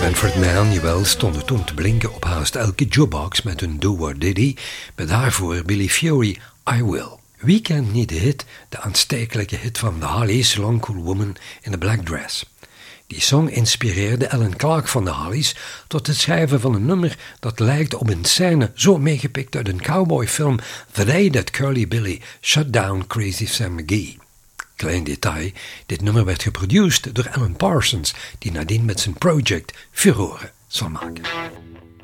Sanford Man, jawel, stonden toen te blinken op haast elke jukebox met hun Do What Diddy, met daarvoor Billy Fury, I Will. Wie kent niet de hit, de aanstekelijke hit van de Hollies, Long Cool Woman in a Black Dress. Die song inspireerde Alan Clark van de Hollies tot het schrijven van een nummer dat lijkt op een scène zo meegepikt uit een cowboyfilm The Day That Curly Billy Shut Down Crazy Sam McGee. Klein detail, dit nummer werd geproduceerd door Alan Parsons, die nadien met zijn project furoren zal maken.